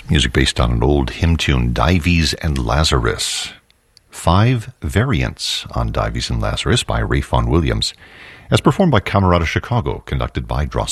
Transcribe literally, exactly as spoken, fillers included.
Music based on an old hymn tune, Dives and Lazarus. Five variants on Dives and Lazarus by Ray Vaughan Williams, as performed by Camerata Chicago, conducted by Dross